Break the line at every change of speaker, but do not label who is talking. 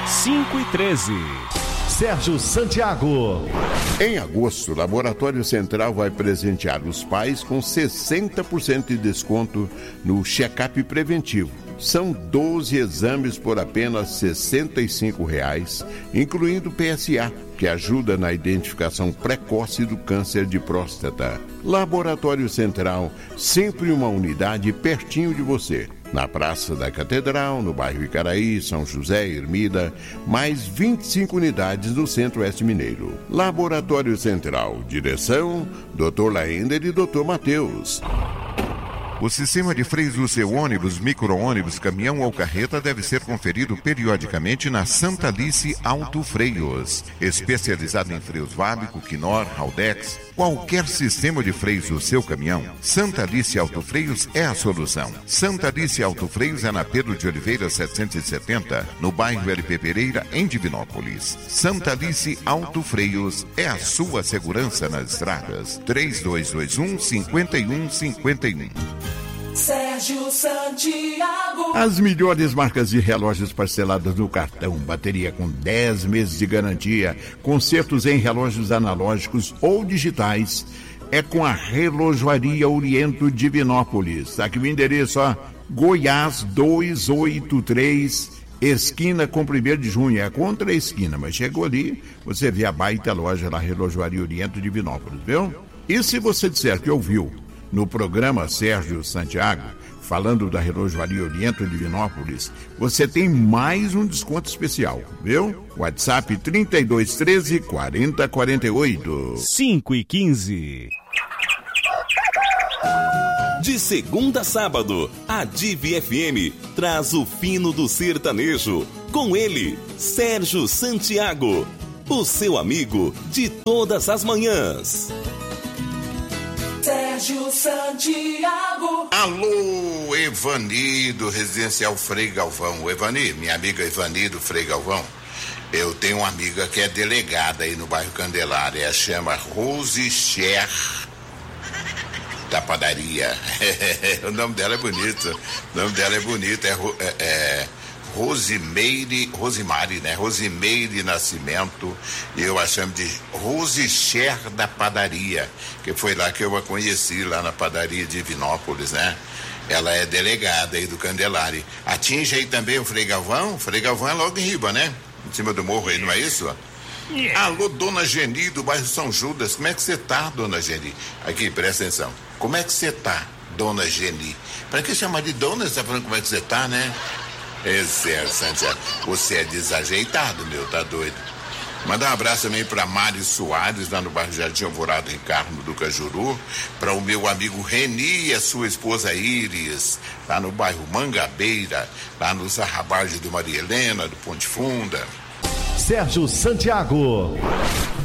5:13.
Sérgio Santiago.
Em agosto, o Laboratório Central vai presentear os pais com 60% de desconto no check-up preventivo. São 12 exames por apenas R$ 65,00, incluindo PSA, que ajuda na identificação precoce do câncer de próstata. Laboratório Central, sempre uma unidade pertinho de você. Na Praça da Catedral, no bairro Icaraí, São José, Ermida, mais 25 unidades no Centro-Oeste Mineiro. Laboratório Central, direção, Dr. Laender e Dr. Matheus.
O sistema de freios do seu ônibus, micro-ônibus, caminhão ou carreta deve ser conferido periodicamente na Santa Alice Auto Freios. Especializado em freios Vábico, Quinor, Haldex, qualquer sistema de freios do seu caminhão, Santa Alice Auto Freios é a solução. Santa Alice Auto Freios é na Pedro de Oliveira 770, no bairro LP Pereira, em Divinópolis. Santa Alice Auto Freios é a sua segurança nas estradas. 3221-5151.
Sérgio Santiago.
As melhores marcas de relógios parceladas no cartão, bateria com 10 meses de garantia, consertos em relógios analógicos ou digitais, é com a Relojoaria Oriento Divinópolis. Tá aqui o endereço, ó, Goiás 283, esquina com 1º de junho, é contra a esquina, mas chegou ali, você vê a baita loja da Relojoaria Oriento Divinópolis, viu? E se você disser que ouviu no programa Sérgio Santiago, falando da Relojoaria Oriento Divinópolis, você tem mais um desconto especial, viu? WhatsApp 3213-4048.
5:15.
De segunda a sábado, a Divi FM traz o fino do sertanejo. Com ele, Sérgio Santiago, o seu amigo de todas as manhãs.
Sérgio Santiago.
Alô, Evani do Residencial Frei Galvão. Evani, minha amiga Evani do Frei Galvão, eu tenho uma amiga que é delegada aí no bairro Candelária, ela chama Rose Cher da padaria. O nome dela é bonito, é Rosimari, né? Rosimeire Nascimento, eu a chamo de Rose Cher da padaria, que foi lá que eu a conheci, lá na padaria de Divinópolis, né? Ela é delegada aí do Candelária. Atinge aí também o Frei Galvão é logo em riba, né? Em cima do morro aí, não é isso? Yeah. Alô, dona Geni do bairro São Judas, como é que você tá, dona Geni? Aqui, presta atenção, como é que você tá, dona Geni? Pra que chamar de dona, você tá falando como é que você tá, né? É sério, Santiago, você é desajeitado, meu, tá doido? Mandar um abraço também para Mário Soares, lá no bairro Jardim Alvorada, em Carmo do Cajuru, para o meu amigo Reni e a sua esposa Iris, lá no bairro Mangabeira, lá no Zarrabalde do Maria Helena, do Ponte Funda.
Sérgio Santiago.